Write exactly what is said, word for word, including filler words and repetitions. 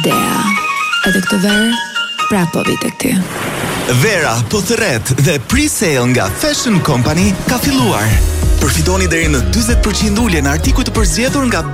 Dea. Edhe këtë verë, pra po vi tek ty. Vera po thret dhe pre-sale nga Fashion Company ka filluar. Përfitoni deri në dyzet përqind ulje në artikuj të përzgjedhur nga